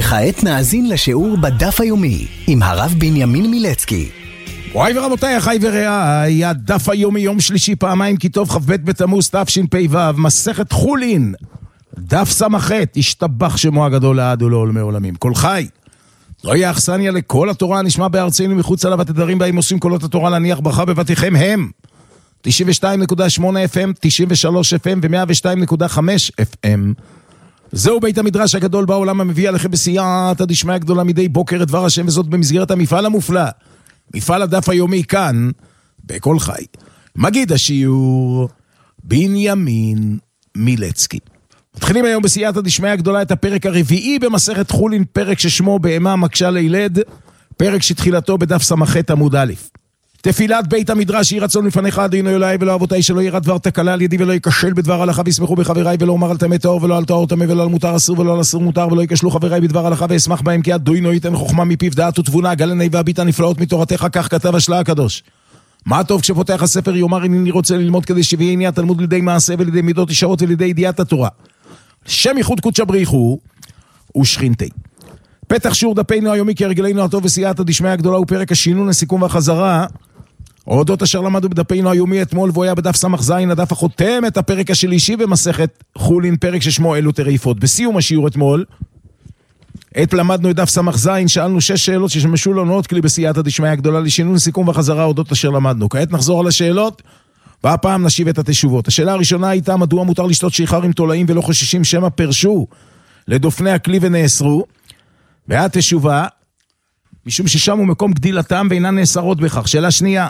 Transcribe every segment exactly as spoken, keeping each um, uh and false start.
וכעת נאזין לשיעור בדף היומי עם הרב בנימין מילצקי. וואי ורבותיי, אחי ורעיי, הדף היומי יום שלישי פעמיים כתוב כ"ב בתמוז תשפ"ו, מסכת חולין, דף סמכת, השתבח שמו הגדול לעד ולעולמי עולמים. כל חי, זוהי האכסניה לכל התורה הנשמע בארצנו מחוץ עליו, התדרים בהם עושים קולות התורה להניח ברכה בבתיכם הם תשעים ושתיים נקודה שמונה אף אם, תשעים ושלוש אף אם ו-מאה ושתיים נקודה חמש אף אם. זהו בית המדרש הגדול בעולם המביא עליכם בסייעתא דשמיא גדולה מדי בוקר את דבר השם, וזאת במסגרת המפעל המופלא, מפעל הדף היומי כאן בכל חי. מגיד השיעור בנימין מילצקי. מתחילים היום בסייעתא דשמיא הגדולה את הפרק הרביעי במסכת חולין, פרק ששמו בהמה מקשה לילד, פרק שתחילתו בדף סמכת עמוד א'. תפילת בית המדרש יהי רצון לפניך אדינו אלוהי ולא אבותיי, שלא ירא דבר תקלה על ידי ולא ייכשל בדבר הלכה וישמחו בחבריי, ולא אומר על טמא טהור ולא על טהור טמא ולא על מותר אסור ולא על אסור מותר, ולא ייכשלו חבריי בדבר הלכה ואשמח בהם, כי אדינו ייתן חוכמה מפיו דעת ותבונה, גלני והביט הנפלאות מתורתך, כך כתב השלה הקדוש. מה טוב כשפותח הספר יאמר הנני רוצה ללמוד, כדי שיהיה התלמוד לידי מעשה ולידי מידות ישרות ולידי ידיעת התורה. שם ייחוד קודש בריחו ושכינתי. פתח שיעור דפנו היומי כהרגלנו הטוב וסייעתא דשמיא הגדולה ופרק השינון, הסיכום והחזרה, אודות אשר למדנו בדפנו היומי אתמול, והוא היה בדף סמך זין, הדף החותם את הפרק השלישי במסכת חולין, פרק ששמו אלו תריפות. בסיום השיעור אתמול, עת למדנו את דף סמך זין, שאלנו שש שאלות ששמשו לנו עוד כלי בסייעתא דשמיא הגדולה לשינון, סיכום וחזרה, אודות אשר למדנו. כעת נחזור על השאלות, והפעם נשיב את התשובות. השאלה הראשונה הייתה, מדוע מותר לשתות שיכר עם תולעים ולא חוששים שמא פרשו לדופני הכלי ונאסרו? והתשובה, משום ששם הוא מקום גדילתם ואינן נאסרות בכך. שאלה שנייה,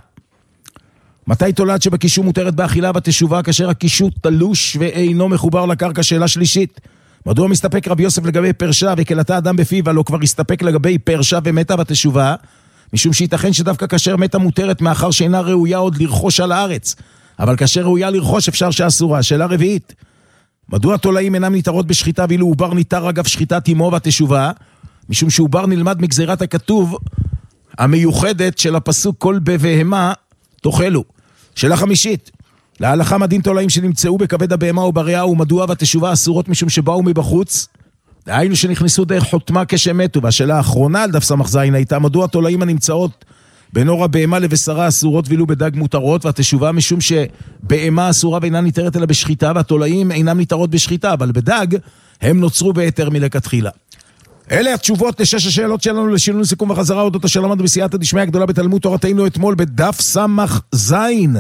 מתי תולעת שבקישו מותרת באכילה? בתשובה, כאשר הקישו תלוש ואינו מחובר לקרקע. שאלה שלישית, מדוע מסתפק רבי יוסף לגבי פרשה וכלתה אדם בפיו, ולא כבר הסתפק לגבי פרשה ומתה? בתשובה, משום שייתכן שדווקא כאשר מתה מותרת, מאחר שאינה ראויה עוד לרכוש על הארץ, אבל כאשר ראויה לרכוש אפשר שאסורה. שאלה רביעית, מדוע תולעים אינם ניתרות בשחיטה ואילו עובר ניתר אגב שחיטת אמו? בתשובה, משום שעובר נלמד מגזירת הכתוב המיוחדת של הפסוק כל בבהמה תאכלו. שאלה חמישית, להלכה מדין תולעים שנמצאו בכבד הבהמה או בריאה, ומדוע? בתשובה, אסורות משום שבאו מבחוץ, דהיינו שנכנסו דרך חותמה כשמתו. והשאלה האחרונה על דף סמך זין הייתה, מדוע תולעים הנמצאות בנור הבהמה לבשרה אסורות ואילו בדג מותרות? והתשובה, משום שבהמה אסורה ואינה ניתרת אלא בשחיטה, והתולעים אינם ניתרות בשחיטה, אבל בדג הם נוצרו בהיתר מלכתחילה. אלה התשובות לשש השאלות שלנו לשינון, סיכום וחזרה, אודות אשר למדנו בסייעתא דשמיא הגדולה בתלמוד תורתנו אתמול בדף סמך זין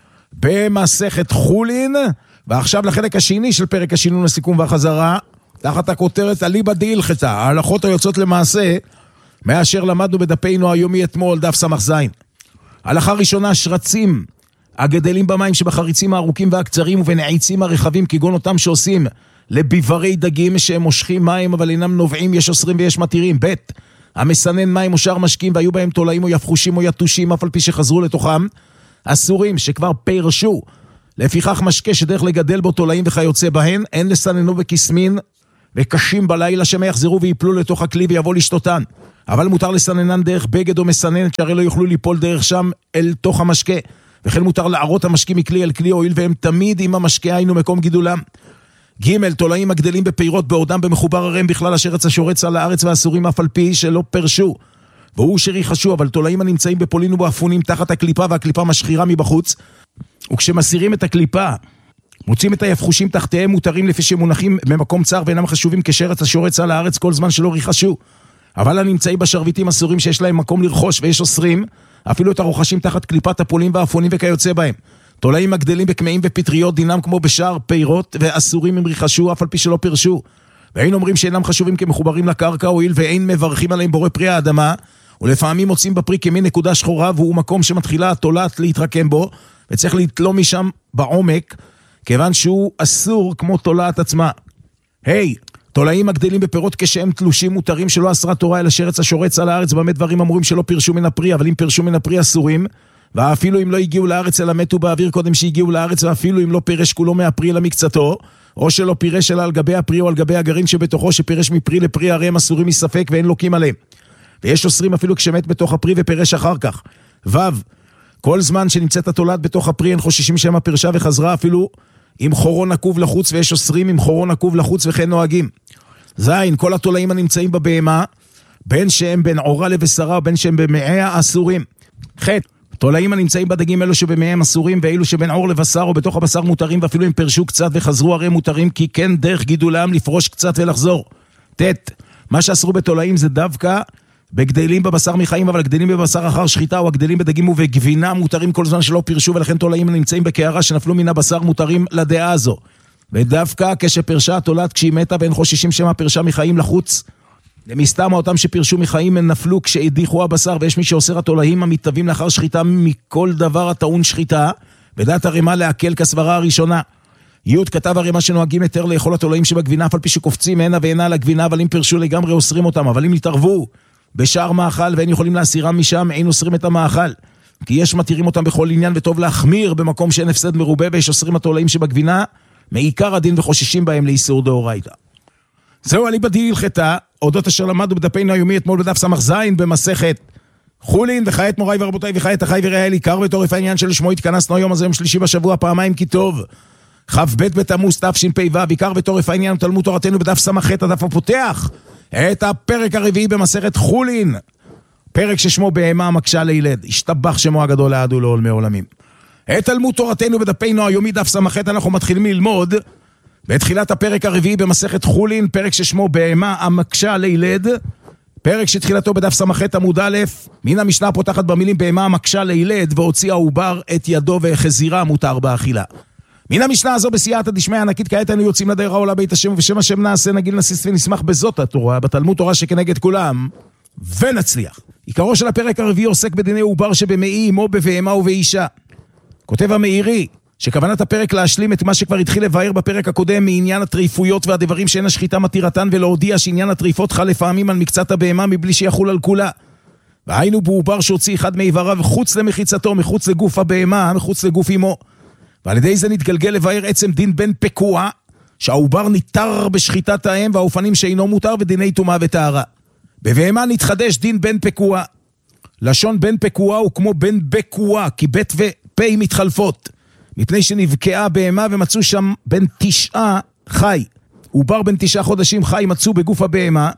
במסכת חולין. ועכשיו לחלק השני של פרק השינון, הסיכום והחזרה, תחת הכותרת אליבא דהלכתא, ההלכות היוצאות למעשה מאשר למדנו בדפנו היומי אתמול, דף סמך זין. הלכה ראשונה, שרצים הגדלים במים שבחריצים הארוכים והקצרים ובנעיצים הרחבים, כגון אותם שעושים לביברי דגים שהם מושכים מים אבל אינם נובעים, יש אוסרים ויש מתירים. ב' המסנן מים או שאר משקים והיו בהם תולעים או יפחושים או יתושים אף על פי שחזרו לתוכם, אסורים שכבר פרשו, לפיכך משקה שדרך לגדל בו תולעים וכיוצא בהן אין לסננו בכסמין וקשים בלילה שמא יחזרו ויפלו לתוך הכלי ויבוא לשתותן, אבל מותר לסננן דרך בגד או מסננת שהרי לא יוכלו ליפול דרך שם אל תוך המשקה, וכן מותר לערות המשקים מכלי אל כלי הואיל והם תמיד עם המשקה היינו מקום גידולם. ג' תולעים הגדלים בפירות בעודם במחובר הרם בכלל אשר עץ השורץ על הארץ, והאסורים אף על פי שלא פרשו והוא שריחשו, אבל תולעים הנמצאים בפולין ובאפונים תחת הקליפה והקליפה משחירה מבחוץ, וכשמסירים את הקליפה מוצאים את היפחושים תחתיהם, מותרים לפי שמונחים במקום צר ואינם חשובים כשרץ השורץ על הארץ כל זמן שלא ריחשו, אבל הנמצאים בשרביטים אסורים שיש להם מקום לרחוש ויש אוסרים אפילו את הרוחשים תחת קליפת הפולים והאפונים וכיוצא בהם. תולעים הגדלים בקמעים ופטריות דינם כמו בשאר פירות, ואסורים אם ריחשו אף על פי שלא פרשו, ואין אומרים שאינם חשובים כמחוברים לקרקע הואיל ואין מברכים עליהם בורא פרי האדמה, ולפעמים מוצאים בפרי כמין נקודה שחורה והוא מקום שמתחילה התולעת להתרקם בו וצריך לתלום משם בעומק כיוון שהוא אסור כמו תולעת עצמה. היי, תולעים הגדלים בפירות כשהם תלושים מותרים שלא אסרה תורה אלא שרץ השורץ על הארץ, באמת דברים אמורים שלא פרשו מן הפרי, אבל אם פרשו מן הפרי אסורים, ואפילו אם לא הגיעו לארץ אלא מתו באוויר קודם שהגיעו לארץ, ואפילו אם לא פירש כולו מהפרי אלא מקצתו, או שלא פירש אלא על גבי הפרי או על גבי הגרעין שבתוכו, שפירש מפרי לפרי הרי הם אסורים מספק ואין לוקים עליהם, ויש אוסרים אפילו כשמת בתוך הפרי ופירש אחר כך. ו' כל זמן שנמצאת התולעת בתוך הפרי אין חוששים שמה פרשה וחזרה אפילו אם חורו נקוב לחוץ, ויש אוסרים אם חורו נקוב לחוץ וכן נוהגים. זין, כל התולעים הנמצאים בבהמה, בין שהם בין עורה לבשרה, בין שהם במעי האסורים. חטא, תולעים הנמצאים בדגים אלו שבמעיהם אסורים, ואילו שבין עור לבשר או בתוך הבשר מותרים, ואפילו אם פרשו קצת וחזרו הרי מותרים, כי כן דרך גידולם לפרוש קצת ולחזור. תת, מה שאסרו בתולעים זה דווקא בגדלים בבשר מחיים, אבל הגדלים בבשר אחר שחיטה, או הגדלים בדגים ובגבינה מותרים כל זמן שלא פרשו, ולכן תולעים הנמצאים בקערה שנפלו מן הבשר מותרים לדעה הזו. ודווקא כשפרשה התולעת כשהיא מתה, ואין חוששים שמה פרשה מחיים לחוץ, למסתם אותם שפרשו מחיים הם נפלו כשהדיחו הבשר, ויש מי שאוסר התולעים המתאבים לאחר שחיטה מכל דבר הטעון שחיטה, בדעת הרמה להקל כסברה הראשונה. יוד כתב הרמה שנוהגים יותר לאכול התולעים שבגבינה, אף על פי שקופצים הנה והנה על הגבינה, אבל אם פרשו לגמרי אוסרים אותם, אבל אם יתערבו בשאר מאכל ואין יכולים להסירם משם, אין אוסרים את המאכל. כי יש מתירים אותם בכל עניין, וטוב להחמיר במקום שאין הפסד מרובה, ויש אוסרים התולעים שבגבינה, מעיקר הדין וחוששים בהם לאיסור דאורייתא. זהו אליבא דהילכתא, אודות אשר למדנו בדפינו היומי אתמול בדף סמך זין במסכת חולין, וכעת מוריי ורבותיי וכעת אחי ורעי עיקר ותורף העניין שלשמו התכנסנו היום הזה יום שלישי בשבוע פעמיים כי טוב. כ"ב בתמוז תשפ"ו, עיקר ותורף העניין תלמוד תורתנו בדף סמך ח', הדף הפותח את הפרק הרביעי במסכת חולין, פרק ששמו בהמה המקשה לילד, השתבח שמו הגדול לעד ולעולמי עולמים. את תלמוד תורתנו בדפינו היומי דף סמך ח' אנחנו מתחילים ללמוד בתחילת הפרק הרביעי במסכת חולין, פרק ששמו בהמה המקשה לילד, פרק שתחילתו בדף סמך ח' עמוד א', מן המשנה פותחת במילים בהמה המקשה לילד, והוציא העובר את ידו והחזירה מותר באכילה. מן המשנה הזו בסייעתא דשמיא ענקית, כעת אנו יוצאים לדרך העולה בית השם, ובשם השם נעשה נגיל נסיס ונשמח בזאת התורה, בתלמוד תורה שכנגד כולם, ונצליח. עיקרו של הפרק הרביעי עוסק בדיני עובר שבמעי אמו בבהמה ובאישה. כותב המאירי, שכוונת הפרק להשלים את מה שכבר התחיל לבאר בפרק הקודם מעניין הטריפויות והדברים שאין השחיטה מתירתן, ולהודיע שעניין הטריפות חל לפעמים על מקצת הבהמה מבלי שיחול על כולה. והיינו בעובר שהוציא אחד מאיבריו חוץ למחיצתו, מחוץ לגוף הבהמה, מחוץ לגוף אמו. ועל ידי זה נתגלגל לבאר עצם דין בן פקוע, שהעובר ניתר בשחיטת האם והאופנים שאינו מותר ודיני טומאה וטהרה. בבהמה נתחדש דין בן פקוע. לשון בן פקוע הוא כמו בן בקוע, כי בית ופי מתחלפות. מפני שנבקעה בהמה ומצאו שם בן תשעה חי. עובר בן תשעה חודשים חי מצאו בגוף הבהמה.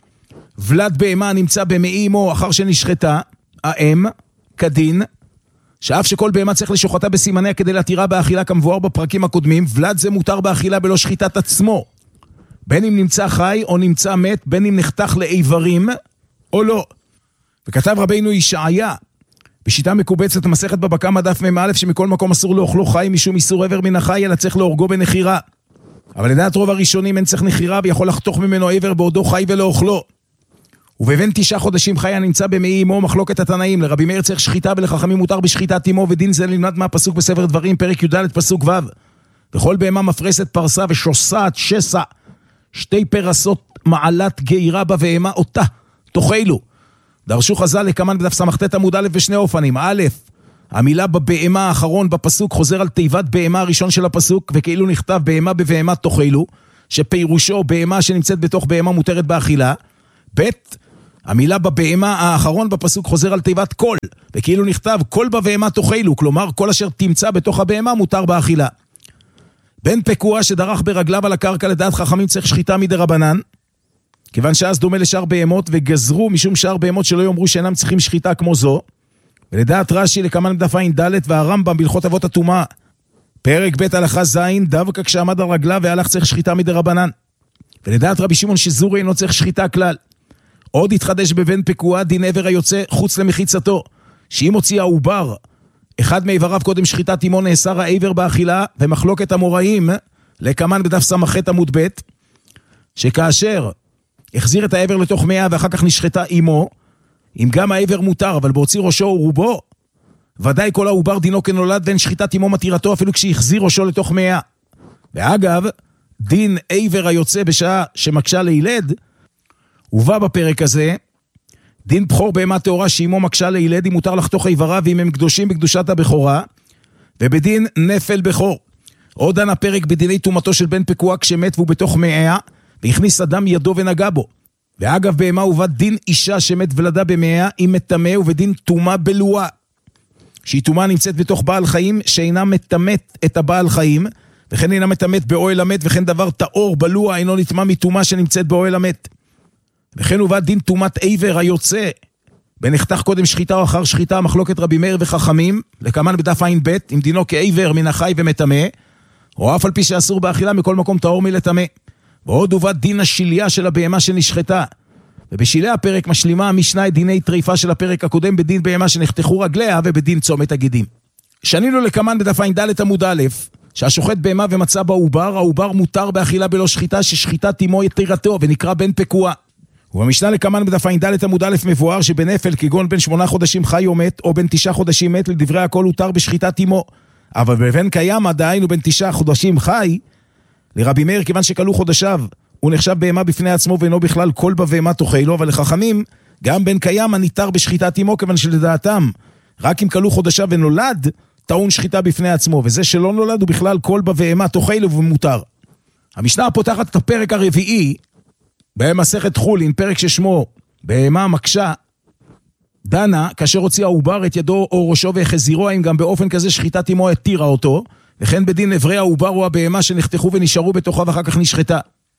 ולד בהמה נמצא במעי אמו אחר שנשחטה, האם, כדין, שאף שכל בהמה צריך לשוחטה בסימניה כדי להתירה באכילה כמבואר בפרקים הקודמים, ולד זה מותר באכילה בלא שחיטת עצמו. בין אם נמצא חי או נמצא מת, בין אם נחתך לאיברים או לא. וכתב רבינו ישעיה, בשיטה מקובצת מסכת בבא קמא דף מ"א, שמכל מקום אסור לאוכלו חי משום איסור עבר מן החי, אלא צריך להורגו בנחירה. אבל לדעת רוב הראשונים אין צריך נחירה, ויכול לחתוך ממנו עבר בעודו חי ולאוכלו. ובבין תשעה חודשים חי הנמצא במעי אמו מחלוקת התנאים, לרבי מאיר צריך שחיטה ולחכמים מותר בשחיטת אמו, ודין זה נלמד מהפסוק בספר דברים פרק י"ד פסוק ו'. וכל בהמה מפרסת פרסה ושוסעת שסע, שתי פרסות מעלת גאירה בבהמה אותה תאכלו. דרשו חז"ל לקמן בדף סמכת עמוד א' בשני אופנים. א', המילה בבהמה האחרון בפסוק חוזר על תיבת בהמה הראשון של הפסוק, וכאילו נכתב בהמה בבהמה תאכלו, שפירושו בהמה שנמצאת בתוך בהמה מותרת באכילה. ב', המילה בבהמה האחרון בפסוק חוזר על תיבת כל, וכאילו נכתב כל בבהמה תאכלו, כלומר כל אשר תמצא בתוך הבהמה מותר באכילה. בן פקוע שדרך ברגליו על הקרקע לדעת חכמים צריך שחיטה מדרבנן, כיוון שאז דומה לשאר בהמות, וגזרו משום שאר בהמות שלא יאמרו שאינם צריכים שחיטה כמו זו. ולדעת רש"י לקמן בדף עין ד' והרמב"ם בהלכות אבות הטומאה, פרק ב' הלכה ז', דווקא כשעמד על רגליו והלך צריך שחיטה מדרבנן. ולדעת רבי שמעון שזורי אינו צריך שחיטה כלל. עוד התחדש בבן פקוע דין עבר היוצא חוץ למחיצתו, שאם הוציא העובר אחד מאיבריו קודם שחיטת אמו נאסר העבר באכילה, ומחלוקת המוראים לקמן בדף סמך עמוד ב', שכאשר החזיר את העבר לתוך מאה ואחר כך נשחטה אמו, אם גם העבר מותר אבל בהוציא ראשו ורובו, ודאי כל העובר דינו כנולד, ואין שחיטת אמו מתירתו אפילו כשהחזיר ראשו לתוך מאה. ואגב, דין עבר היוצא בשעה שמקשה לילד הובא בפרק הזה, דין בחור בהמה טהורה שאמו מקשה לילד, אם מותר לחתוך איבריו ואם הם קדושים בקדושת הבכורה, ובדין נפל בכור. עוד דן הפרק בדיני טומאתו של בן פקוע כשמת והוא בתוך מאה, והכניס אדם ידו ונגע בו. ואגב בהמה הובא דין אישה שמת ולדה במאה, היא מטמא, ובדין טומאה בלואה, שהיא טומאה נמצאת בתוך בעל חיים שאינה מטמאת את הבעל חיים, וכן אינה מטמאת באוהל המת, וכן דבר טהור בלוע אינו נטמא מטומאה שנמצאת באוהל המת. וכן הובא דין טומאת עבר היוצא, בנחתך קודם שחיטה או אחר שחיטה, מחלוקת רבי מאיר וחכמים, לקמן בדף עין ב', אם דינו כעבר מן החי ומטמא, או אף על פי שאסור באכילה מכל מקום טהור מלטמא. ועוד הובא דין השיליה של הבהמה שנשחטה. ובשילי הפרק משלימה המשנה את דיני טריפה של הפרק הקודם בדין בהמה שנחתכו רגליה ובדין צומת הגידים. שנינו לקמן בדף עין ד' עמוד א', שהשוחט בהמה ומצא בה עובר, העובר מותר באכילה בלא שחיטה, ששחיטת עמו יתירתו ונקרא בן פקוע. ובמשנה לקמן בדף עין ד' עמוד א' מבואר שבנפל כגון בין שמונה חודשים חי או מת, או בין תשעה חודשים מת, לדברי הכל הותר בשחיטת עמו. אבל בבן קיים עדיין ובין תשעה חודשים חי, לרבי מאיר כיוון שכלו חודשיו, הוא נחשב בהמה בפני עצמו ואינו בכלל כל בבהמה תאכל לו, אבל לחכמים גם בן קיים הניתר בשחיטת עמו, כיוון שלדעתם רק אם כלו חודשיו ונולד, טעון שחיטה בפני עצמו, וזה שלא נולד הוא בכלל כל בבהמה תאכל לו ומותר. המשנה פותחת את הפרק הרביעי, במסכת חולין, פרק ששמו בהמה מקשה, דנה, כאשר הוציא העובר את ידו או ראשו והחזירו, האם גם באופן כזה שחיטת עמו התירה אותו, וכן בדין עברי העובר או הבהמה שנחתכו ונשארו בתוכה ואחר כך נשחטה.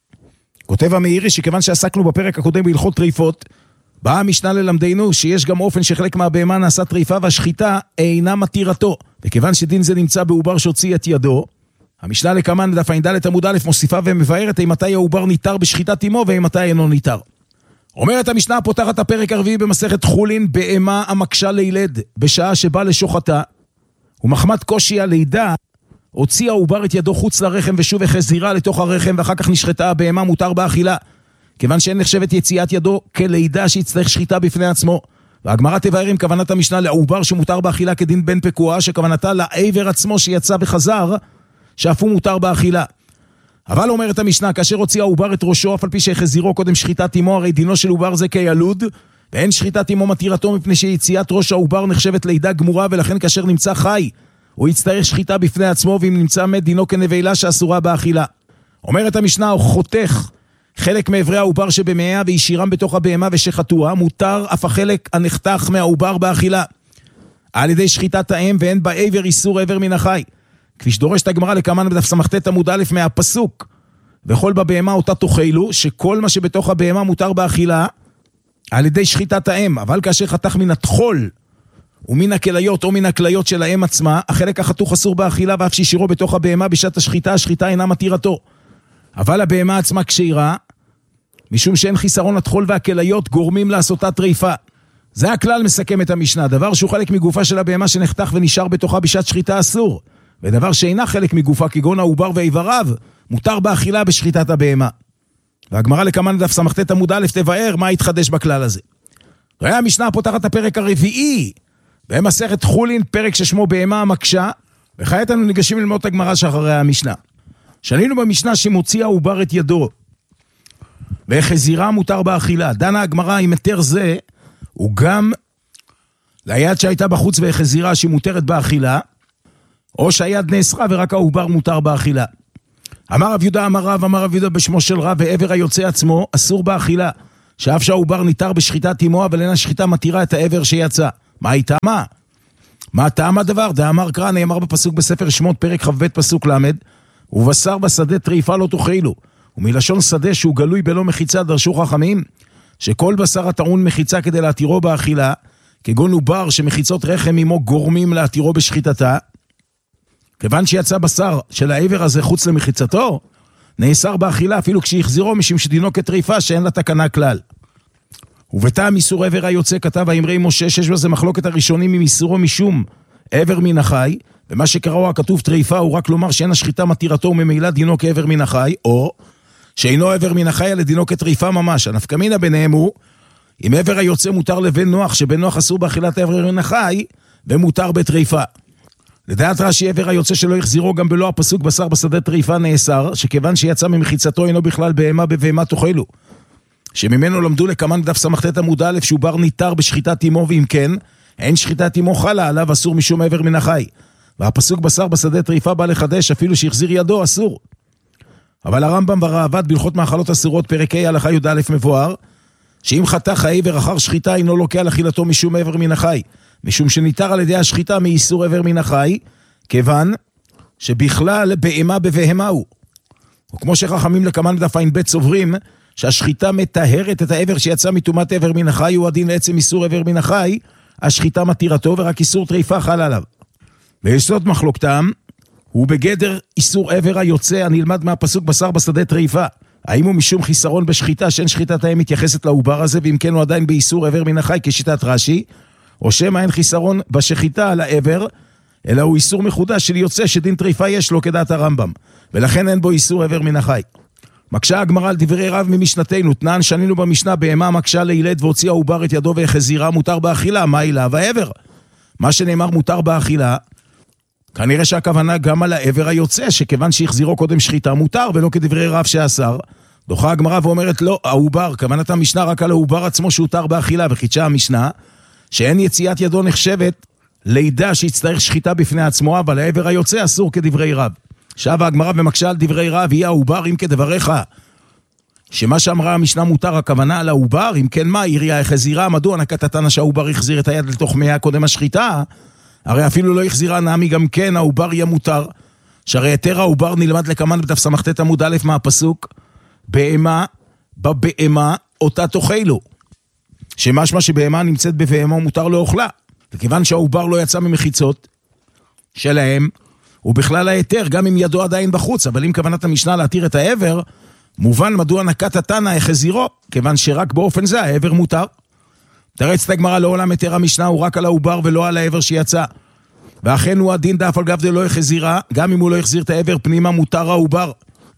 כותב המאירי שכיוון שעסקנו בפרק הקודם בהלכות טריפות, באה המשנה ללמדנו שיש גם אופן שחלק מהבהמה נעשה טריפה והשחיטה אינה מתירתו, וכיוון שדין זה נמצא בעובר שהוציא את ידו, המשנה לקמן בדף עין ד' עמוד א' מוסיפה ומבארת מתי העובר ניתר בשחיטת עמו ומתי אינו ניתר. אומרת המשנה פותחת הפרק הרביעי במסכת חולין, בהמה המקשה לילד בשעה שבא לשוחטה, ומחמת קושי הלידה הוציא העובר את ידו חוץ לרחם ושוב החזירה לתוך הרחם ואחר כך נשחטה, הבהמה מותר באכילה, כיוון שאין נחשבת יציאת ידו כלידה שיצטרך שחיטה בפני עצמו. והגמרא תבאר עם כוונת המשנה לעובר שמותר באכילה כדין בן פקוע, שכוונתה לעבר עצמו שיצא וחזר, שאף הוא מותר באכילה. אבל אומרת המשנה, כאשר הוציא העובר את ראשו, אף על פי שהחזירו קודם שחיטת עמו, הרי דינו של עובר זה כילוד, ואין שחיטת עמו מתירתו, מפני שיציאת ראש העובר נחשבת לידה גמורה, ולכן כאשר נמצא חי, הוא יצטרך שחיטה בפני עצמו, ואם נמצא מת דינו כנבלה שאסורה באכילה. אומרת המשנה, הוא חותך חלק מעברי העובר שבמאה וישירם בתוך הבהמה ושחטוה, מותר אף החלק הנחתך מהעובר באכילה, על ידי שחיטת האם, ואין בעבר איסור עבר מן החי. כפי שדורשת הגמרא לקמן בדף סמכת עמוד א' מהפסוק, וכל בבהמה אותה תאכלו, שכל מה שבתוך הבהמה מותר באכילה, על ידי שחיטת האם, אבל כאשר חתך מן התחול, ומן הכליות או מן הכליות של האם עצמה, החלק החתוך אסור באכילה, ואף שישירו בתוך הבהמה בשעת השחיטה, השחיטה אינה מתירתו. אבל הבהמה עצמה כשירה, משום שאין חיסרון התחול והכליות גורמים לעשותה טריפה. זה הכלל מסכם את המשנה, דבר שהוא חלק מגופה של הבהמה שנחתך ונשאר בתוכה בשעת שחיטה אסור, ודבר שאינה חלק מגופה כגון העובר ואיבריו, מותר באכילה בשחיטת הבהמה. והגמרא לקמן דף סמכת עמוד א' תבאר מה התחדש בכלל הזה. ראה המשנה פותחת הפרק הרביעי, במסכת חולין, פרק ששמו בהמה המקשה, וכעת אנו ניגשים ללמוד את הגמרא שאחרי המשנה. שנינו במשנה שמוציא העובר את ידו, וחזירה מותר באכילה. דנה הגמרא עם היתר זה, הוא גם ליד שהייתה בחוץ וחזירה שמותרת באכילה, או שהיד נאסרה ורק העובר מותר באכילה. אמר רב יהודה אמר רב, אמר רב יהודה בשמו של רב, ועבר היוצא עצמו אסור באכילה, שאף שהעובר ניתר בשחיטת עמו, אבל אין השחיטה מתירה את העבר שיצא. מה היא טעמה? מה טעם הדבר? דאמר קרא, נאמר בפסוק בספר שמות פרק ח' פסוק למד, ובשר בשדה טריפה לא תאכלו. ומלשון שדה שהוא גלוי בלא מחיצה דרשו חכמים, שכל בשר הטעון מחיצה כדי להתירו באכילה, כגון עובר שמחיצות רחם עמו גורמים להתירו בשחיטתה, כיוון שיצא בשר של העבר הזה חוץ למחיצתו, נאסר באכילה אפילו כשהחזירו, משום שדינו כטריפה שאין לה תקנה כלל. ובטעם איסור עבר היוצא כתב האמרי משה, שיש בזה מחלוקת הראשונים עם איסורו משום עבר מן החי, ומה שקראו הכתוב טריפה הוא רק לומר שאין השחיטה מתירתו וממילא דינו כעבר מן החי, או שאינו עבר מן החי אלא דינו כטריפה ממש. הנפקמינה ביניהם הוא, אם עבר היוצא מותר לבן נוח, שבן נוח אסור באכילת עבר מן החי, ומותר בטריפה. לדעת רש"י עבר היוצא שלא יחזירו גם בלא הפסוק בשר בשדה טריפה נאסר, שכיוון שיצא ממחיצתו אינו בכלל בהמה בבהמה תאכלו. שממנו למדו לקמן דף סמכת עמוד א' שהוא בר ניתר בשחיטת עמו, ואם כן, אין שחיטת עמו חלה עליו אסור משום עבר מן החי. והפסוק בשר בשדה טריפה בא לחדש אפילו שהחזיר ידו אסור. אבל הרמב"ם והראב"ד בהלכות מאכלות אסורות פרק ה' הלכה י"א מבואר, שאם חתך העבר אחר שחיטה אינו לוקח על אכילתו משום עבר מן החי, משום שניתר על ידי השחיטה מאיסור עבר מן החי, כיוון שבכלל בהמה בבהמה הוא. וכמו שחכמים לקמן בדף עין ב' סוברים, שהשחיטה מטהרת את העבר שיצא מתומת עבר מן החי, הוא הדין לעצם איסור עבר מן החי, השחיטה מתירתו ורק איסור טריפה חל עליו. ויסוד מחלוקתם, הוא בגדר איסור עבר היוצא הנלמד מהפסוק בשר בשדה טריפה. האם הוא משום חיסרון בשחיטה שאין שחיטת האם מתייחסת לעובר הזה, ואם כן הוא עדיין באיסור עבר מן החי כשיטת רש"י, או שמה אין חיסרון בשחיטה על העבר, אלא הוא איסור מחודש של יוצא שדין טריפה יש לו כדעת הרמב"ם, ולכן אין בו איסור עבר מן החי. מקשה הגמרא על דברי רב ממשנתנו, תנן שנינו במשנה בהמה מקשה לילד והוציאה עובר את ידו והחזירה, מותר באכילה, מה אילה והעבר? מה שנאמר מותר באכילה, כנראה שהכוונה גם על העבר היוצא, שכיוון שהחזירו קודם שחיטה מותר, ולא כדברי רב שאסר. דוחה הגמרא ואומרת לא, העובר, כוונת המשנה רק על העובר עצמו שהותר באכילה, וחידשה המשנה, שאין יציאת ידו נחשבת לידה שיצטרך שחיטה בפני עצמו, אבל העבר היוצא אסור כדברי רב. שבה הגמרא ומקשה על דברי רב, יהיה העובר אם כדבריך, שמה שאמרה המשנה מותר, הכוונה על העובר, אם כן מה, יריה החזירה, מדוע נקט התנא שהעובר החזיר את היד לתוך מאה קודם השחיטה, הרי אפילו לא החזירה נעמי גם כן, העובר יהיה מותר, שהרי יותר העובר נלמד לקמן בדף סמכת עמוד א' מהפסוק, בהמה, בבהמה, אותה תאכלו, שמשמע שבהמה נמצאת בבהמה מותר לאוכלה, וכיוון שהעובר לא יצא ממחיצות שלהם, הוא בכלל היתר, גם אם ידו עדיין בחוץ, אבל אם כוונת המשנה להתיר את העבר, מובן מדוע נקט התנא החזירו, כיוון שרק באופן זה העבר מותר. תרץ את הגמרא לעולם היתר המשנה, הוא רק על העובר ולא על העבר שיצא. ואכן הוא הדין דף על גב דלא החזירה, גם אם הוא לא החזיר את העבר פנימה מותר העובר.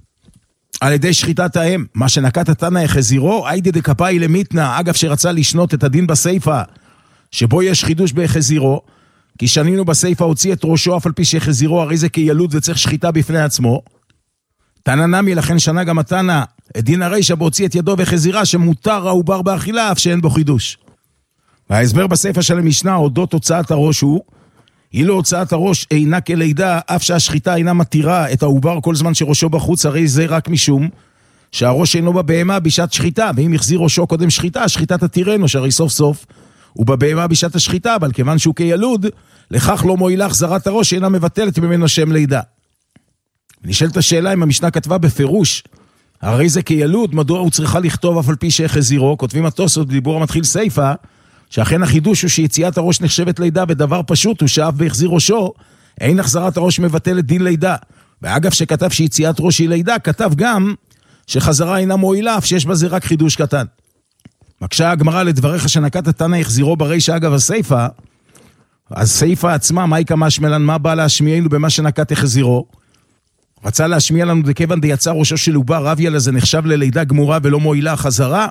על ידי שחיטת האם, מה שנקט התנא החזירו, היידי דקפאי למיתנא, אגב שרצה לשנות את הדין בסייפה, שבו יש חידוש בהחזירו, כי שנינו בסייפה הוציא את ראשו אף על פי שהחזירו, הרי זה כילוד וצריך שחיטה בפני עצמו. תנא נמי, לכן שנה גם התנא, את דין הרישא בהוציא את ידו וחזירה, שמותר העובר באכילה, אף שאין בו חידוש. וההסבר בסייפה של המשנה, אודות הוצאת הראש הוא, אילו הוצאת הראש אינה כלידה, אף שהשחיטה אינה מתירה את העובר כל זמן שראשו בחוץ, הרי זה רק משום שהראש אינו בבהמה בשעת שחיטה, ואם יחזיר ראשו קודם שחיטה, שחיטה תתירנו, שהרי סוף סוף הוא בבהמה בשעת השחיטה, אבל כיוון שהוא כילוד, לכך לא מועילה החזרת הראש שאינה מבטלת ממנו שם לידה. נשאלת השאלה אם המשנה כתבה בפירוש, הרי זה כילוד, מדוע הוא צריכה לכתוב אף על פי שהחזירו, כותבים התוספות בדיבור המתחיל סייפה, שאכן החידוש הוא שיציאת הראש נחשבת לידה, ודבר פשוט הוא שאף בהחזיר ראשו, אין החזרת הראש מבטלת דין לידה. ואגב שכתב שיציאת ראש היא לידה, כתב גם שחזרה אינה מועילה, אף שיש בזה רק חידוש קטן. מקשה הגמרא לדבריך שנקט התנא החזירו ברישא אגב הסייפה, הסייפה עצמה, מהי כמה שמלן, מה בא להשמיענו במה שנקט החזירו? רצה להשמיע לנו דכיוון דיצא ראשו של עובר, רביה לזה נחשב ללידה גמורה ולא מועילה חזרה,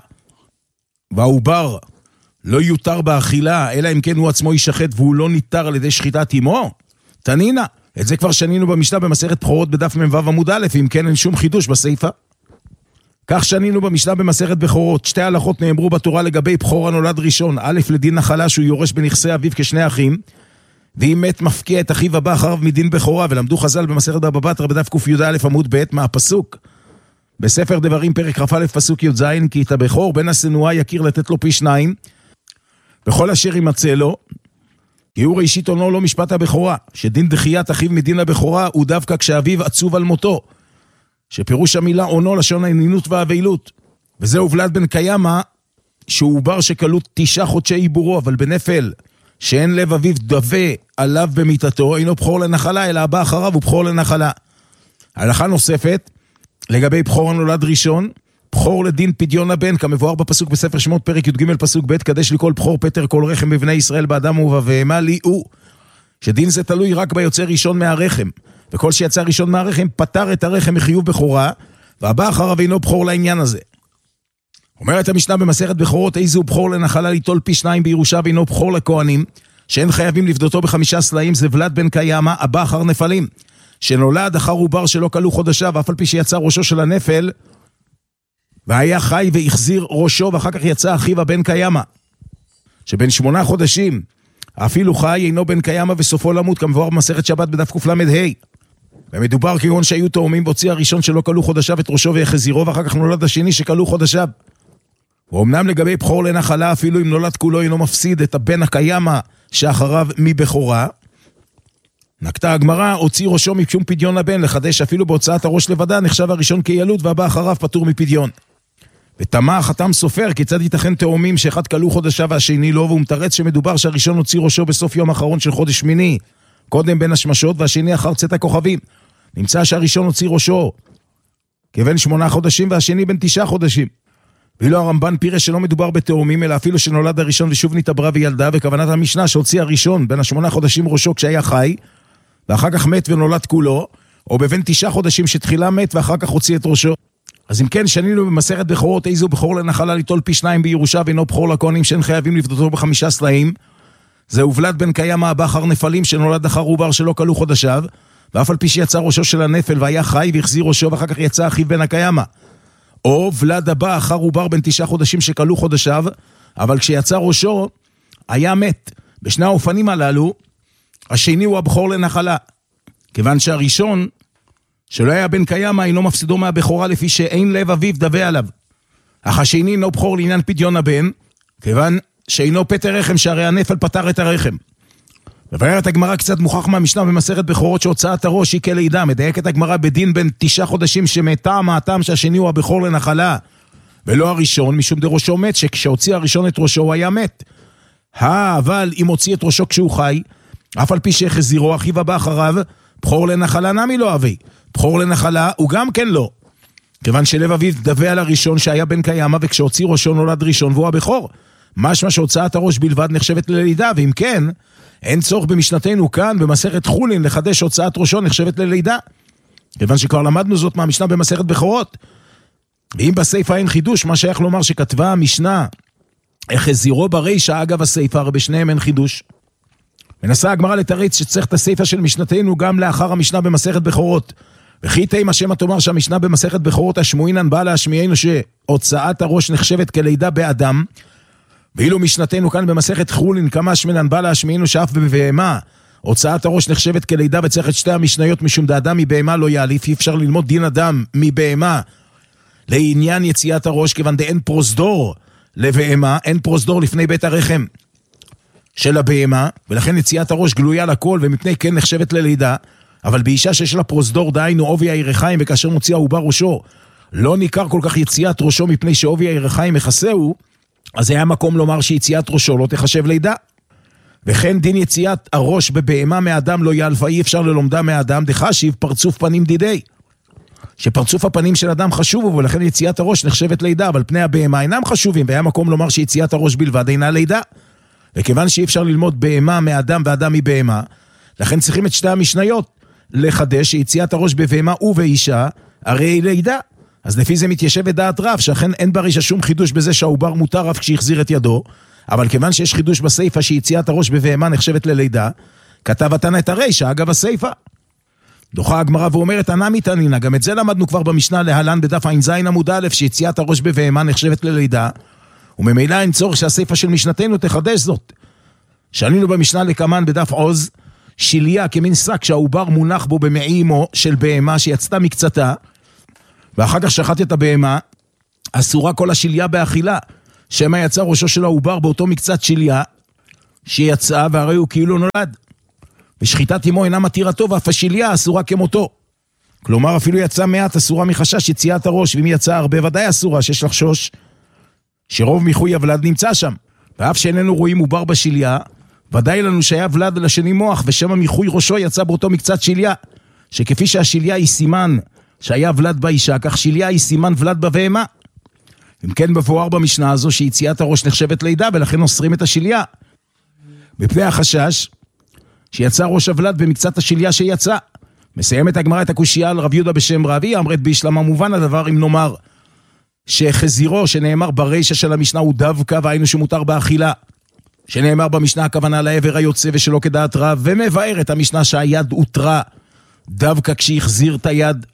והעובר לא יותר באכילה, אלא אם כן הוא עצמו יישחט והוא לא ניתר על ידי שחיטת אמו? תנינה, את זה כבר שנינו במשנה במסכת בכורות בדף מ"ו עמוד א', אם כן אין שום חידוש בסייפה. כך שנינו במשנה במסכת בכורות, שתי הלכות נאמרו בתורה לגבי בכור הנולד ראשון, א' לדין נחלה שהוא יורש בנכסי אביו כשני אחים, ואם מת מפקיע את אחיו הבא אחריו מדין בכורה, ולמדו חז"ל במסכת בבא בתרא בדף ק"יא עמוד ב' מהפסוק בספר דברים פרק כ"א פסוק י"ז, כי את הבכור בן השנואה יכיר לתת לו פי שניים בכל אשר ימצא לו, כי הוא ראשית עונו לא משפט הבכורה, שדין דחיית אחיו מדין הבכורה הוא דווקא כשאביו עצוב על מותו, שפירוש המילה עונו לשון הענינות והאבילות, וזה הובלד בן קיימה שהוא עובר שקלות תשעה חודשי עיבורו, אבל בנפל שאין לב אביו דווה עליו במיטתו, אינו בכור לנחלה, אלא הבא אחריו הוא בכור לנחלה. הלכה נוספת, לגבי בכור הנולד ראשון, בכור לדין פדיון הבן, כמבואר בפסוק בספר שמות פרק י"ג פסוק ב', קדש לכל בכור פטר כל רחם בבני ישראל באדם ובבהמה לי הוא, שדין זה תלוי רק ביוצא ראשון מהרחם, וכל שיצא ראשון מהרחם פטר את הרחם מחיוב בכורה, והבא אחריו אינו בכור לעניין הזה. אומרת המשנה במסכת בכורות, איזו בכור לנחלה ליטול פי שניים בירושה ואינו בכור לכהנים, שאין חייבים לפדותו בחמישה סלעים, זה ולד בן קיימה, הבא אחר נפלים, שנולד אחר עובר שלא כלו חודשיו, אף על פי שיצא ראשו של הנפל, והיה חי והחזיר ראשו, ואחר כך יצא אחיו הבן קיימה, שבין שמונה חודשים, אפילו חי אינו בן קיימה וסופו למות, כמבואר במסכת שבת בדף קל"ה. ומדובר כגון שהיו תאומים והוציא הראשון שלא כלו חודשיו את ראשו והחזירו, ואחר כך נולד השני שכלו חודשיו. ואומנם לגבי בכור לנחלה, אפילו אם נולד כולו אינו מפסיד את הבן הקיימה שאחריו מבכורה. נקטה הגמרא, הוציא ראשו משום פדיון הבן, לחדש אפילו בהוצאת הראש לבדה, נחשב הראשון כילוד והבא אחריו פטור מפדיון. ותמה חתם סופר, כיצד ייתכן תאומים שאחד כלו חודשה והשני לא, והוא מתרץ שמדובר שהראשון הוציא ראשו בסוף יום האחרון של חודש שמיני, קודם בין השמשות והשני אחר צאת הכוכבים. נמצא שהראשון הוציא ראשו כבן שמונה חודשים והשני בין תשעה חודשים. ואילו הרמב"ן פירש שלא מדובר בתאומים, אלא אפילו שנולד הראשון ושוב נתעברה וילדה, וכוונת המשנה שהוציא הראשון בין השמונה חודשים ראשו כשהיה חי, ואחר כך מת ונולד כולו, או בבין תשעה חודשים שתחילה מת ואחר כך הוציא את ראשו. אז אם כן, שנינו במסכת בכורות, איזו בכור לנחלה ליטול פי שניים בירושה, ואינו בכור לכהנים שאין חייבים לפדותו בחמישה סלעים. זה הובלד בן קיימא הבא אחר נפלים שנולד אחר עובר שלא כלו חודשיו, ואף על פי שיצא ראשו של הנפל והיה חי והחזיר ראשו, ואחר כך יצא אחיו בן הקיימא. או ולד הבא אחר עובר בן תשעה חודשים שכלו חודשיו, אבל כשיצא ראשו היה מת. בשני האופנים הללו, השני הוא הבכור לנחלה, כיוון שהראשון שלא היה בן קיימא אינו מפסידו מהבכורה, לפי שאין לב אביו דווה עליו. אך השני אינו בכור לעניין פדיון הבן, כיוון שאינו פטר רחם, שהרי הנפל פטר את הרחם. מבארת הגמרא קצת מוכח מהמשנה במסכת בכורות שהוצאת הראש היא כלידה. מדייקת הגמרא בדין בין תשעה חודשים שמטעם מהטעם שהשני הוא הבכור לנחלה ולא הראשון, משום דראשו מת, שכשהוציא הראשון את ראשו הוא היה מת. אבל אם הוציא את ראשו כשהוא חי, אף על פי שהחזירו אחיו הבא אחריו, בכור לנחלה נמי לא אבי, בכור לנחלה הוא גם כן לא, כיוון שלב אביו דווה על הראשון שהיה בן קיימא, וכשהוציא ראשו נולד ראשון והוא הבכור. משמע שהוצאת הראש בלבד נחשבת ללידה, ואם כן, אין צורך במשנתנו כאן במסכת חולין לחדש הוצאת ראשו נחשבת ללידה, כיוון שכבר למדנו זאת מהמשנה במסכת בכורות. ואם בסייפה אין חידוש, מה שייך לומר שכתבה המשנה החזירו ברישה אגב הסייפה, הרי בשניהם אין חידוש. מנסה הגמרא לתרץ שצריך את הסייפה של משנתנו גם לאחר המשנה במסכת בכורות. וכי תימא שמא תאמר שהמשנה במסכת בכורות השמועינן באה להשמיענו שהוצאת הראש נחשבת כלידה באדם, ואילו משנתנו כאן במסכת חולין כמה שמנן בא להשמיענו שאף בבהמה הוצאת הראש נחשבת כלידה, וצריך את שתי המשניות משום דאדם מבהמה לא יעליף. אי אפשר ללמוד דין אדם מבהמה לעניין יציאת הראש, כיוון דאין פרוזדור לבהמה, אין פרוזדור לפני בית הרחם של הבהמה, ולכן יציאת הראש גלויה לכל, ומפני כן נחשבת ללידה. אבל באישה שיש לה פרוזדור, דהיינו עובי הירכיים, וכאשר מוציא העובר ראשו לא ניכר כל כך יציאת ראשו מפני שעובי הירכיים מכסהו, אז היה מקום לומר שיציאת ראשו לא תחשב לידה. וכן דין יציאת הראש בבהמה מאדם לא ילפה, אי אפשר ללומדה מאדם, דחשיב פרצוף פנים דידי, שפרצוף הפנים של אדם חשוב, ולכן יציאת הראש נחשבת לידה, אבל פני הבהמה אינם חשובים, והיה מקום לומר שיציאת הראש בלבד אינה לידה. וכיוון שאי אפשר ללמוד בהמה מאדם ואדם מבהמה, לכן צריכים את שתי המשניות לחדש שיציאת הראש בבהמה ובאישה הרי היא לידה. אז לפי זה מתיישב את דעת רב, שאכן אין ברישה שום חידוש בזה שהעובר מותר אף כשהחזיר את ידו, אבל כיוון שיש חידוש בסייפה שיציאת הראש בבהמה נחשבת ללידה, כתב התנא את הרישה אגב הסייפה. דוחה הגמרא ואומרת הנמי תנינא, גם את זה למדנו כבר במשנה להלן בדף ע"ז עמוד א', שיציאת הראש בבהמה נחשבת ללידה, וממילא אין צורך שהסייפה של משנתנו תחדש זאת. שענינו במשנה לקמן בדף עוז, שיליה כמין שק שהעובר מונח בו במעי אמו של בהמה שיצתה מקצתה, ואחר כך שחט את הבהמה, אסורה כל השיליה באכילה, שמא יצא ראשו של העובר באותו מקצת שיליה שיצא, והרי הוא כאילו נולד. ושחיטת אמו אינה מתירתו, ואף השיליה אסורה כמותו. כלומר אפילו יצא מעט אסורה מחשש יציאת הראש, ואם יצא הרבה ודאי אסורה, שיש לחשוש שרוב מיחוי הוולד נמצא שם. ואף שאיננו רואים עובר בשיליה, ודאי לנו שהיה ולד לשני מוח, ושם מיחוי ראשו יצא באותו מקצת שיליה, שכפי שהשיליה היא סימן שהיה ולד באישה, כך שיליה היא סימן ולד בבהמה. אם כן מבואר במשנה הזו שיציאת הראש נחשבת לידה, ולכן אוסרים את השיליה, מפני החשש שיצא ראש הוולד במקצת השיליה שיצא. מסיימת הגמרא את הקושייה על רב יהודה בשם רבי, אמרת בישלמה מובן הדבר אם נאמר שחזירו שנאמר ברישה של המשנה הוא דווקא, והיינו שמותר באכילה, שנאמר במשנה הכוונה לעבר היוצא ושלא כדעת רב, ומבאר את המשנה שהיד הותרה דווקא כשהחזיר את היד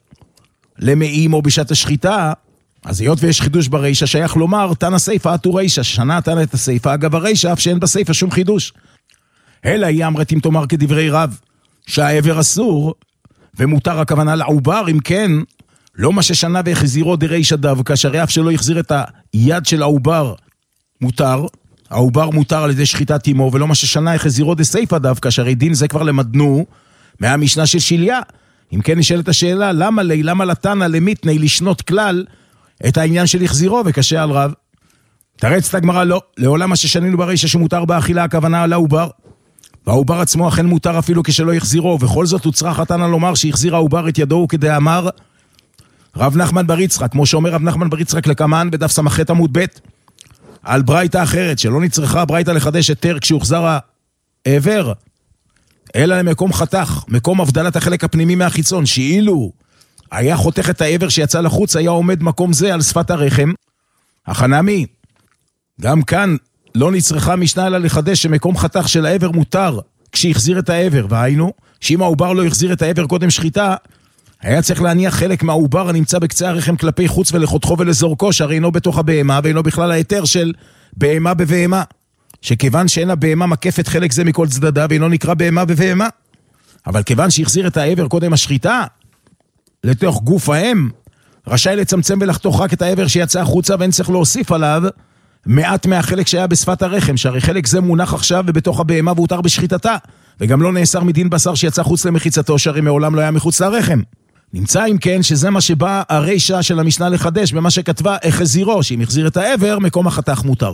למאים או בשעת השחיטה. אז היות ויש חידוש ברישה, שייך לומר תנא סייפה עטו רישה, שנה תנא את הסייפה אגב הרישה, אף שאין בסייפה שום חידוש. אלא היא אמרת אם תאמר כדברי רב שהעבר אסור ומותר הכוונה לעובר, אם כן לא מה ששנה והחזירו דרישה דווקא, שהרי אף שלא יחזיר את היד של העובר מותר, העובר מותר על ידי שחיטת אמו, ולא מה ששנה החזירו דסייפה דווקא, שהרי דין זה כבר למדנו מהמשנה של שליה. אם כן נשאלת השאלה, למה לי, למה לתנא למיתני לשנות כלל את העניין של החזירו וקשה על רב? תרץ את הגמרא, לא, לעולם מה ששנינו ברישא שמותר באכילה, הכוונה על העובר. והעובר עצמו אכן מותר אפילו כשלא יחזירו, ובכל זאת הוצרך התנא לומר שהחזיר העובר את ידו כדאמר רב נחמן בר יצחק, כמו שאומר רב נחמן בר יצחק לקמן בדף ס"ח עמוד ב' על ברייתא אחרת, שלא נצרכה ברייתא לחדש היתר כשהוחזר העבר, אלא למקום חתך, מקום הבדלת החלק הפנימי מהחיצון, שאילו היה חותך את העבר שיצא לחוץ, היה עומד מקום זה על שפת הרחם. החנמי, גם כאן לא נצרכה משנה אלא לחדש שמקום חתך של העבר מותר כשהחזיר את העבר, והיינו, שאם העובר לא החזיר את העבר קודם שחיטה, היה צריך להניח חלק מהעובר הנמצא בקצה הרחם כלפי חוץ ולחותכו ולזורקו, שהרי אינו בתוך הבהמה ואינו בכלל היתר של בהמה בבהמה, שכיוון שאין הבהמה מקפת חלק זה מכל צדדה ואינו נקרא בהמה בבהמה, אבל כיוון שהחזיר את העבר קודם השחיטה לתוך גוף האם, רשאי לצמצם ולחתוך רק את העבר שיצא החוצה, ואין צריך להוסיף עליו מעט מהחלק שהיה בשפת הרחם, שהרי חלק זה מונח עכשיו ובתוך הבהמה והותר בשחיטתה, וגם לא נאסר מדין בשר שיצא חוץ למחיצתו, שהרי מעולם לא היה מחוץ לרחם. נמצא אם כן שזה מה שבא הרישא של המשנה לחדש במה שכתבה החזירו, שאם החזיר את העבר מקום החתך מותר.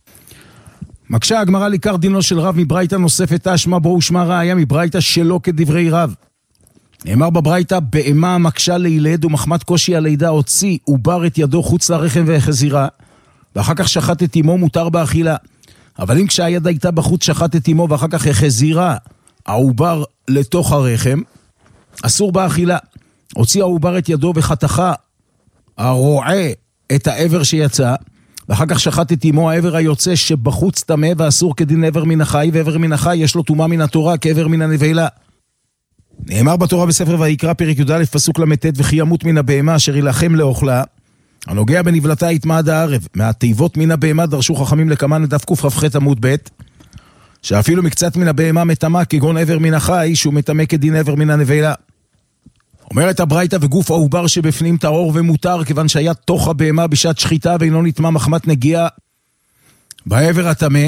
מקשה הגמרא לעיקר דינו של רב מברייתא נוספת תשמע בו ושמע ראיה מברייתא שלא כדברי רב. נאמר בברייתא בהמה מקשה לילד ומחמת קושי הלידה הוציא עובר את ידו חוץ לרחם והחזירה, ואחר כך שחט את אמו מותר באכילה. אבל אם כשהיד הייתה בחוץ שחט את אמו ואחר כך החזירה העובר לתוך הרחם, אסור באכילה. הוציא העובר את ידו וחתכה הרועה את העבר שיצא, ואחר כך שחט את אמו, העבר היוצא שבחוץ טמא ואסור כדין עבר מן החי, ועבר מן החי יש לו טומאה מן התורה כעבר מן הנבלה. נאמר בתורה בספר ויקרא פרק י"א פסוק למ"ט וכי ימות מן הבהמה אשר ילחם לאוכלה, הנוגע בנבלתה יתמעד הערב. מהתיבות מן הבהמה דרשו חכמים לקמן דף קכ"ח עמוד ב' שאפילו מקצת מן הבהמה מטמא כגון עבר מן החי שהוא מטמא כדין עבר מן הנבלה. אומרת הברייתא וגוף העובר שבפנים טהור ומותר כיוון שהיה תוך הבהמה בשעת שחיטה ואינו נטמא מחמת נגיעה בעבר הטמא,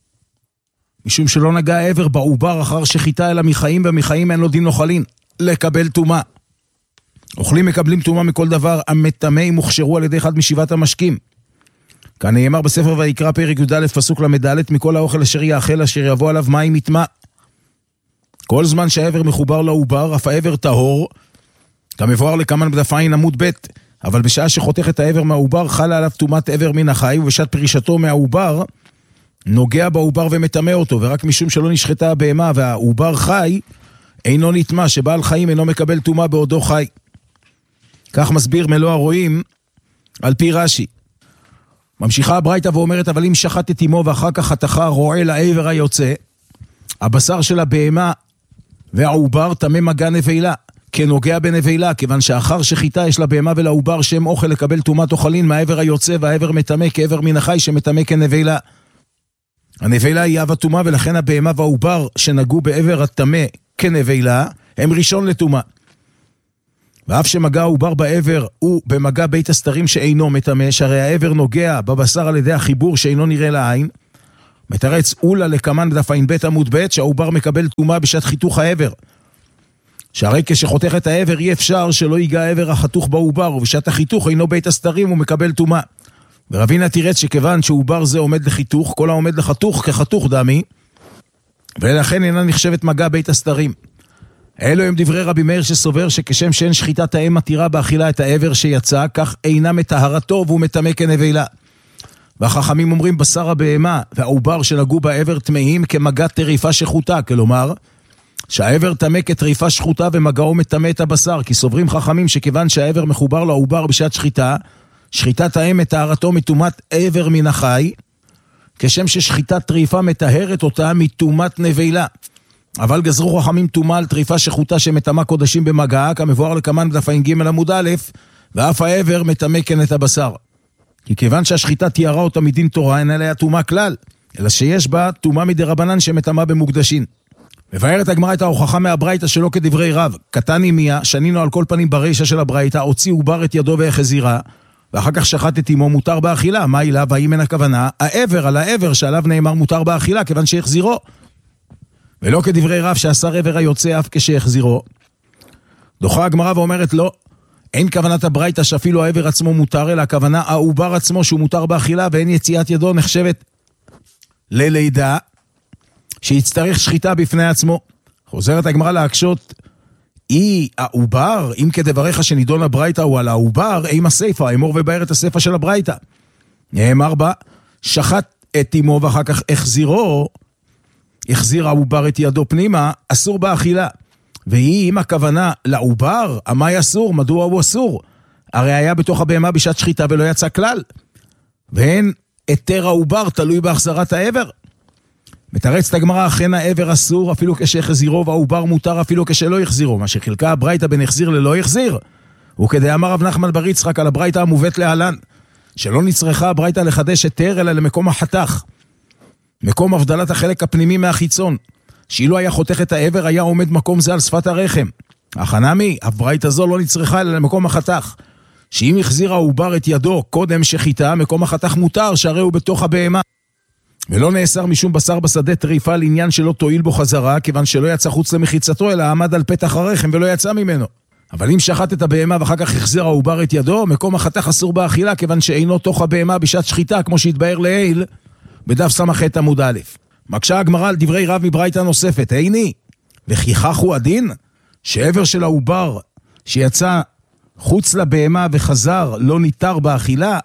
משום שלא נגע העבר בעובר אחר שחיטה אלא מחיים, ומחיים אין לו דין אוכלין לקבל טומאה. אוכלים מקבלים טומאה מכל דבר, המטמאים הוכשרו על ידי אחד משבעת המשקים. כאן נאמר בספר ויקרא פרק י"א פסוק למ"ד מכל האוכל אשר יאכל אשר יבוא עליו מים יטמא. כל זמן שהעבר מחובר לעובר אף העבר טהור, כמבואר לקמן בדף עין עמוד ב', אבל בשעה שחותך את העבר מהעובר חלה עליו טומאת עבר מן החי, ובשעת פרישתו מהעובר נוגע בעובר ומטמא אותו, ורק משום שלא נשחטה הבהמה והעובר חי אינו נטמא, שבעל חיים אינו מקבל טומאה בעודו חי. כך מסביר מלוא הרואים על פי רש"י. ממשיכה הברייתא ואומרת אבל אם שחט את אמו ואחר כך חתכה רועה לעבר היוצא, הבשר של הבהמה והעובר טמא מגע נבלה כנוגע בנבלה, כיוון שאחר שחיטה יש לבהמה ולעובר שם אוכל לקבל טומאת אוכלין מהעבר היוצא, והעבר מטמא כעבר מן החי שמטמא כנבלה. הנבלה היא אב הטומאה, ולכן הבהמה והעובר שנגעו בעבר הטמא כנבלה הם ראשון לטומאה. ואף שמגע העובר בעבר הוא במגע בית הסתרים שאינו מטמא, שהרי העבר נוגע בבשר על ידי החיבור שאינו נראה לעין. מתרץ אולה לקמן בדף עין ב' עמוד ב' שהעובר מקבל טומאה בשעת חיתוך העבר, שהרי כשחותך את העבר אי אפשר שלא ייגע העבר החתוך בעובר, ובשעת החיתוך אינו בית הסתרים הוא מקבל טומאה. ורבינה תירץ שכיוון שעובר זה עומד לחיתוך, כל העומד לחתוך כחתוך דמי, ולכן אינה נחשבת מגע בית הסתרים. אלו הם דברי רבי מאיר שסובר שכשם שאין שחיטת האם מתירה באכילה את העבר שיצא, כך אינה מטהרתו והוא מטמא כנבלה. והחכמים אומרים בשר הבהמה והעובר שנגעו בעבר טמאים כמגע טריפה שחוטה, כלומר שהעבר טמא כטריפה שחוטה ומגעו מטמא את הבשר, כי סוברים חכמים שכיוון שהעבר מחובר לעובר בשעת שחיטה, שחיטת האם מטהרתו מטומאת עבר מן החי, כשם ששחיטת טריפה מטהרת אותה מטומאת נבלה. אבל גזרו חכמים טומאה על טריפה שחוטה שמטמא קודשים במגעה, כמבואר לקמן בדף ע"ג עמוד א', ואף העבר מטמא כן את הבשר. כי כיוון שהשחיטה תיארה אותה מדין תורה, אין עליה טומאה כלל, אלא שיש בה טומאה מדרבנן שמטמא במוקדשין. מבארת הגמרא את ההוכחה מהברייתא שלא כדברי רב. קטני מיה, שנינו על כל פנים ברישא של הברייתא, הוציא עובר את ידו והחזירה, ואחר כך שחט את אמו מותר באכילה. מה אילה? והאם אין הכוונה? העבר על העבר שעליו נאמר מותר באכילה, כיוון שהחזירו. ולא כדברי רב שאסר עבר היוצא אף כשהחזירו. דוחה הגמרא ואומרת לא, אין כוונת הברייתא שאפילו העבר עצמו מותר, אלא הכוונה העובר עצמו שהוא מותר באכילה, ואין יציאת ידו נחשבת ללידה, שיצטרך שחיטה בפני עצמו. חוזרת הגמרא להקשות, אי העובר, אם כדבריך שנידון הברייתא הוא על העובר, אימה סייפה, אמור ובאר את הסייפה של הברייתא. נאמר בה, שחט את אמו ואחר כך החזירו, החזיר העובר את ידו פנימה, אסור באכילה. והיא עם הכוונה לעובר, המאי אסור, מדוע הוא אסור? הרי היה בתוך הבהמה בשעת שחיטה ולא יצא כלל. והן היתר העובר תלוי בהחזרת העבר. מתרצת הגמרא, אכן העבר אסור אפילו כשהחזירו, והעובר מותר אפילו כשלא יחזירו. מה שחילקה הברייתא בין החזיר ללא יחזיר. וכדאמר רב נחמן בר יצחק על הברייתא המובאת להלן, שלא נצרכה הברייתא לחדש היתר אלא למקום החתך, מקום הבדלת החלק הפנימי מהחיצון, שאילו היה חותך את העבר היה עומד מקום זה על שפת הרחם. החנמי, הברייתא זו לא נצרכה אלא למקום החתך, שאם החזיר העובר את ידו קודם שחיטה, מקום החתך מותר שהרי הוא בתוך הבהמה, ולא נאסר משום בשר בשדה טריפה לעניין שלא תועיל בו חזרה, כיוון שלא יצא חוץ למחיצתו אלא עמד על פתח הרחם ולא יצא ממנו. אבל אם שחט את הבהמה ואחר כך החזיר העובר את ידו, מקום החתך אסור באכילה, כיוון שאינו תוך הבהמה בשעת שחיטה, כמו שהתבאר לעיל בדף סמ"ח עמוד א'. מקשה הגמרא על דברי רב מברייתא נוספת, איני, וכיכך הוא הדין, שעבר של העובר שיצא חוץ לבהמה וחזר לא ניתר באכילה,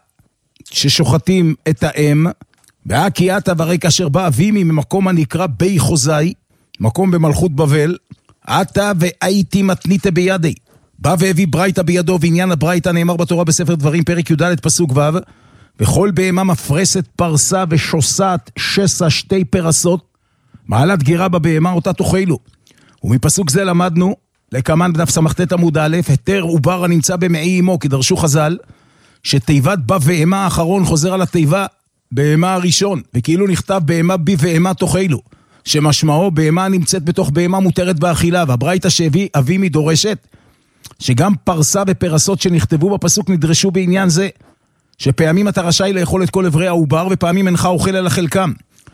ששוחטים את האם, בהקי עתה ורי כאשר בא אבימי ממקום הנקרא בי חוזאי, מקום במלכות בבל, עתה והייתי מתניתה בידי, בא והביא ברייתא בידו, ועניין הברייתא נאמר בתורה בספר דברים פרק י"ד פסוק ו', וכל בהמה מפרסת פרסה ושוסעת שסה שתי פרסות, מעלת גירה בבהמה אותה תאכלו. ומפסוק זה למדנו, לקמן בדף סמ"ט עמוד א', היתר עובר הנמצא במעי אמו, כי דרשו חז"ל, שתיבת בבהמה האחרון חוזר על התיבה בהמה הראשון, וכאילו נכתב בהמה בי והמה תאכלו, שמשמעו בהמה נמצאת בתוך בהמה מותרת באכילה, והברייתא שהביא אבימי דורשת, שגם פרסה ופרסות שנכתבו בפסוק נדרשו בעניין זה, שפעמים אתה רשאי לאכול את כל עברי העובר, ופעמים אינך אוכל על החלקם.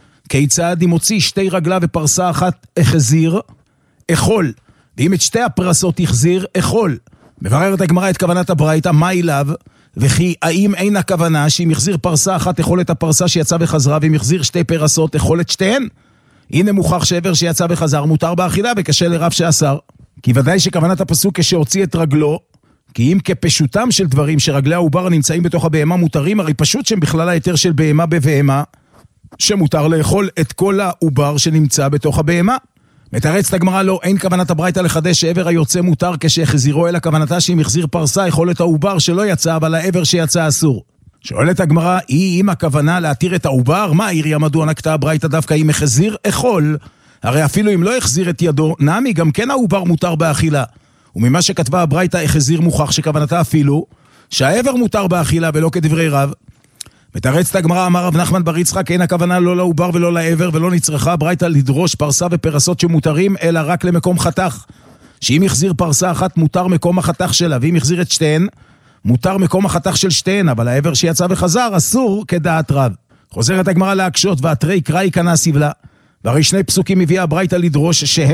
כיצד אם הוציא שתי רגלה ופרסה אחת החזיר, אכול. ואם את שתי הפרסות החזיר, אכול. מבררת הגמרא את כוונת הברייתא, מה אליו? וכי האם אין הכוונה שאם החזיר פרסה אחת, אכול את הפרסה שיצא וחזרה, ואם החזיר שתי פרסות, אכול את שתיהן? הנה מוכח שעבר שיצא וחזר מותר באכילה, וקשה לרב שאסר. כי ודאי שכוונת הפסוק כשהוציא את רגלו, כי אם כפשוטם של דברים שרגלי העובר נמצאים בתוך הבהמה מותרים, הרי פשוט שהם בכלל היתר של בהמה בבהמה, שמותר לאכול את כל העובר שנמצא בתוך הבהמה. מתרצת הגמרא לא, אין כוונת הברייתא לחדש שעבר היוצא מותר כשהחזירו, אלא כוונתה שאם החזיר פרסה יכול את העובר שלא יצא, אבל העבר שיצא אסור. שואלת הגמרא, היא אם הכוונה להתיר את העובר, מה עיריה מדוע נקטה הברייתא דווקא אם החזיר אכול? הרי אפילו אם לא החזיר את ידו, נמי גם כן העובר מותר באכילה. וממה שכתבה הברייתא החזיר מוכח שכוונתה אפילו שהעבר מותר באכילה ולא כדברי רב. מתרצת הגמרא, אמר רב נחמן בר יצחק, אין הכוונה לא לעובר ולא לעבר, ולא נצרכה הברייתא לדרוש פרסה ופרסות שמותרים, אלא רק למקום חתך. שאם החזיר פרסה אחת מותר מקום החתך שלה, ואם החזיר את שתיהן מותר מקום החתך של שתיהן, אבל העבר שיצא וחזר אסור כדעת רב. חוזרת הגמרא להקשות, והתרי קראי כנה סבלה, והרי שני פסוקים הביאה הברייתא לדרוש שהם